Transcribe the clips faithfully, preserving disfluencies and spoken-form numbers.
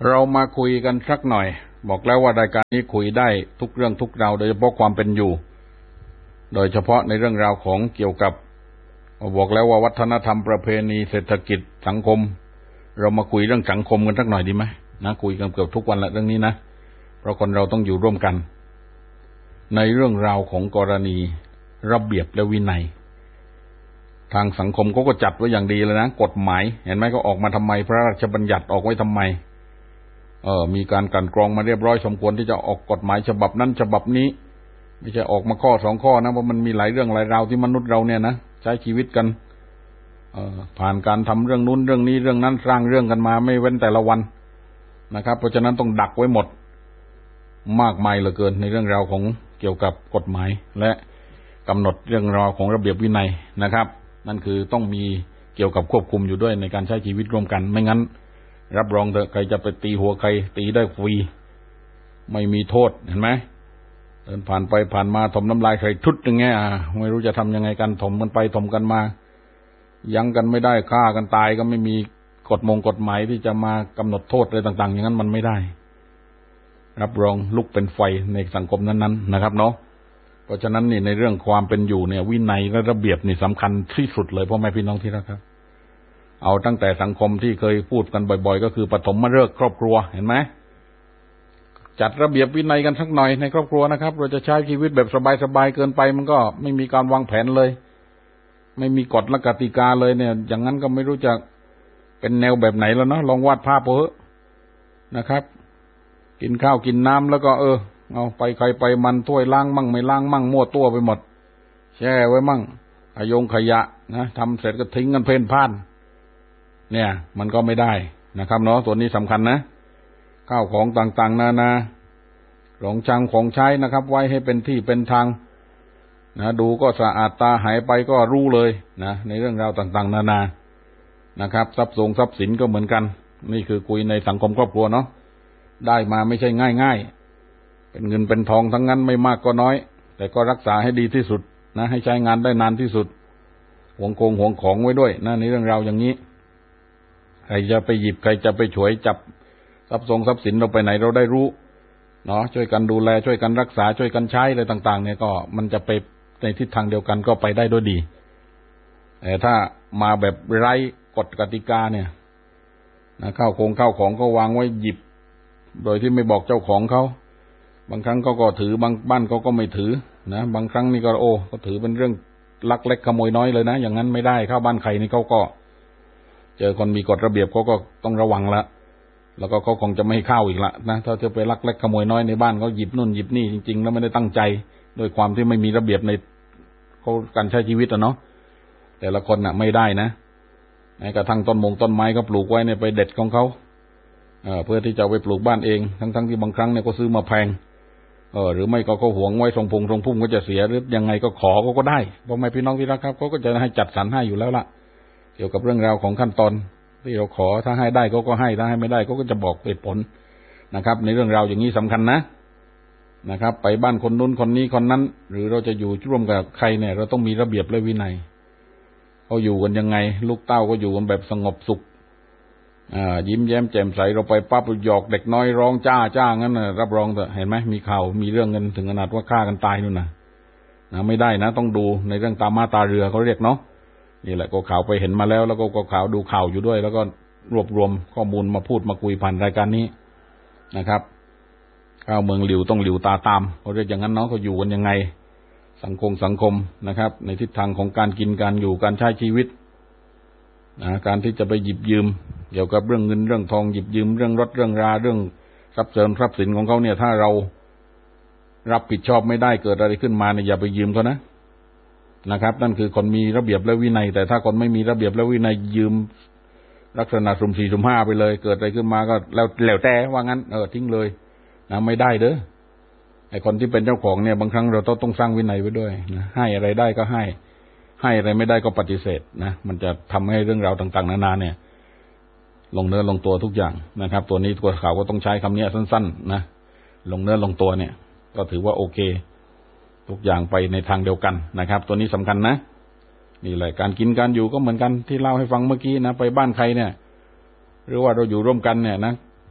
เรามาคุยกันสักหน่อยบอกแล้วว่ารายการนี้คุยได้ทุกเรื่องทุกราวโดยเฉพาะความเป็นอยู่โดยเฉพาะในเรื่องราวของเกี่ยวกับบอกแล้วว่าวัฒนธรรมประเพณีเศรษฐกิจสังคมเรามาคุยเรื่องสังคมกันสักหน่อยดีไหมนะคุยกันเกือบทุกวันละเรื่องนี้นะเพราะคนเราต้องอยู่ร่วมกันในเรื่องราวของกรณีระเบียบและวินัยทางสังคมเขาก็จัดไว้อย่างดีเลยนะกฎหมายเห็นไหมก็ออกมาทำไมพระราชบัญญัติออกไว้ทำไมเออมีการกลั่นกรองมาเรียบร้อยสมควรที่จะออกกฎหมายฉบับนั้นฉบับนี้ไม่ใช่ออกมาข้อสองข้อนะเพราะมันมีหลายเรื่องหลายราวที่มนุษย์เราเนี่ยนะใช้ชีวิตกันเอ่อผ่านการทำเรื่องนู้นเรื่องนี้เรื่องนั้นสร้างเรื่องกันมาไม่เว้นแต่ละวันนะครับเพราะฉะนั้นต้องดักไว้หมดมากมายเหลือเกินในเรื่องราวของเกี่ยวกับกฎหมายและกำหนดเรื่องราวของระเบียบวินัยนะครับนั่นคือต้องมีเกี่ยวกับควบคุมอยู่ด้วยในการใช้ชีวิตร่วมกันไม่งั้นรับรองเถอะใครจะไปตีหัวใครตีได้ฟรีไม่มีโทษเห็นไหมเดินผ่านไปผ่านมาถมน้ำลายใครทุดอย่างเงี้ยไม่รู้จะทำยังไงกันถมกันไปถมกันมายังกันไม่ได้ฆ่ากันตายก็ไม่มีกฎมงกฎหมายที่จะมากำหนดโทษอะไรต่างๆอย่างนั้นมันไม่ได้รับรองลุกเป็นไฟในสังคมนั้นๆนะครับเนาะเพราะฉะนั้นนี่ในเรื่องความเป็นอยู่เนี่ยวินัยและระเบียบนี่สำคัญที่สุดเลยพ่อแม่พี่น้องที่รักครับเอาตั้งแต่สังคมที่เคยพูดกันบ่อยๆก็คือปฐมฤกษ์ครอบครัวเห็นไหมจัดระเบียบวินัยกันสักหน่อยในครอบครัวนะครับเราจะใช้ชีวิตแบบสบายๆเกินไปมันก็ไม่มีการวางแผนเลยไม่มีกฎและกติกาเลยเนี่ยอย่างนั้นก็ไม่รู้จะเป็นแนวแบบไหนแล้วเนาะลองวาดภาพเอาเถอะนะครับกินข้าวกินน้ำแล้วก็เออเอาไปใครไปมันถ้วยล้างมั่งไม่ล้างมั่งมั่วตัวไปหมดแช่ไว้มั่งขยงขยะนะทำเสร็จก็ทิ้งกันเพ่นพ่านเนี่ยมันก็ไม่ได้นะครับเนาะตัวนี้สำคัญนะข้าวของต่างๆนานาของชังของใช้นะครับไว้ให้เป็นที่เป็นทางนะดูก็สะอาดตาหายไปก็รู้เลยนะในเรื่องราวต่างๆนานานะครับทรัพย์สงทรัพย์สินก็เหมือนกันนี่คือคุยในสังคมครอบครัวเนาะได้มาไม่ใช่ง่ายๆเป็นเงินเป็นทองทั้งนั้นไม่มากก็น้อยแต่ก็รักษาให้ดีที่สุดนะให้ใช้งานได้นานที่สุดหวงโกงหวงของไว้ด้วยนะในเรื่องราวอย่างนี้ใครจะไปหยิบใครจะไปฉวยจับทรัพย์สงทรัพย์สินเราไปไหนเราได้รู้เนาะช่วยกันดูแลช่วยกันรักษาช่วยกันใช้อะไรต่างๆเนี่ยก็มันจะไปในทิศทางเดียวกันก็ไปได้ด้วยดีแต่ถ้ามาแบบไร้กฎกติกาเนี่ยนะข้าวโครงข้าวของก็วางไว้หยิบโดยที่ไม่บอกเจ้าของเขาบางครั้งเขาก็ถือบางบ้านเขาก็ไม่ถือนะบางครั้งนี่ก็โอ้ก็ถือเป็นเรื่องลักเล็กขโมยน้อยเลยนะอย่างนั้นไม่ได้เข้าบ้านใครนี่เขาก็เจอคนมีกฎระเบียบเขาก็ต้องระวังละแล้วก็เขาคงจะไม่ให้เข้าอีกละนะถ้าจะไปลักเล็กขโมยน้อยในบ้านเขาหยิบนู่นหยิบนี่จริงๆแล้วไม่ได้ตั้งใจด้วยความที่ไม่มีระเบียบในเขาการใช้ชีวิตอ่ะเนาะแต่ละคนน่ะไม่ได้นะแม้กระทั่งต้นมงต้นไม้ก็ปลูกไว้เนี่ยไปเด็ดของเขาเอ่อเพื่อที่จะไปปลูกบ้านเองทั้งๆที่บางครั้งเนี่ยก็ซื้อมาแพงเออหรือไม่ก็เขาหวงไว้ทรงพงทรงพุ่มก็จะเสียหรือยังไงก็ขอเขาก็ได้เพราะไม่พี่น้องที่รักครับเขาก็จะให้จัดสรรให้อยู่แล้วล่ะเกี่ยวกับเรื่องราวของขั้นตอนที่เราขอถ้าให้ได้เขาก็ให้ถ้าให้ไม่ได้เขาก็จะบอกเหตุผลนะครับในเรื่องราวอย่างนี้สำคัญนะนะครับไปบ้านคนนู้นคนนี้คนนั้นหรือเราจะอยู่ร่วมกับใครเนี่ยเราต้องมีระเบียบและวินัยเขาอยู่กันยังไงลูกเต้าก็อยู่กันแบบสงบสุขอ่ายิ้มแย้มแจ่มใสเราไปปั๊บหยอกเด็กน้อยร้องจ้าจ้างั้นนะรับรองเถอะเห็นไหมมีข่าวมีเรื่องเงินถึงขนาดว่าฆ่ากันตายนู่นนะนะไม่ได้นะต้องดูในเรื่องตามาตาเรือเขาเรียกเนาะนี่แหละก็ข่าวไปเห็นมาแล้วแล้วก็ข่าวดูข่าวอยู่ด้วยแล้วก็รวบรวมข้อมูลมาพูดมาคุยผ่านรายการนี้นะครับข้าวเมืองหลิวต้องหลิวตาตามเขาเรียกอย่างนั้นเนาะเขาอยู่กันยังไงสังคมสังคมนะครับในทิศทางของการกินการอยู่การใช้ชีวิตนะการที่จะไปหยิบยืมเกี่ยวกับเรื่องเงินเรื่องทองหยิบยืมเรื่องรถเรื่องราเรื่องทรัพย์สินทรัพย์สินของเขาเนี่ยถ้าเรารับผิดชอบไม่ได้เกิดอะไรขึ้นมาเนี่ยอย่าไปยืมเขานะนะครับนั่นคือคนมีระเบียบและวินัยแต่ถ้าคนไม่มีระเบียบและวินัยยืมลักษณะสุ่มสี่สุ่มห้าไปเลยเกิดอะไรขึ้นมาก็แล้วแล้วแต่ว่างั้นเออทิ้งเลยนะไม่ได้เด้อไอ้คนที่เป็นเจ้าของเนี่ยบางครั้งเราต้องต้องสร้างวินัยไว้ด้วยนะให้อะไรได้ก็ให้ให้อะไรไม่ได้ก็ปฏิเสธนะมันจะทำให้เรื่องราวต่างๆนานาเนี่ยลงเนื้อลงตัวทุกอย่างนะครับตัวนี้ตัวข่าวก็ต้องใช้คำนี้สั้นๆนะลงเนื้อลงตัวเนี่ยก็ถือว่าโอเคทุกอย่างไปในทางเดียวกันนะครับตัวนี้สำคัญนะนี่แหละการกินการอยู่ก็เหมือนกันที่เล่าให้ฟังเมื่อกี้นะไปบ้านใครเนี่ยหรือว่าเราอยู่ร่วมกันเนี่ยนะ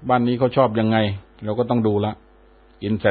บ้านนี้เขาชอบยังไงเราก็ต้องดูละกินแส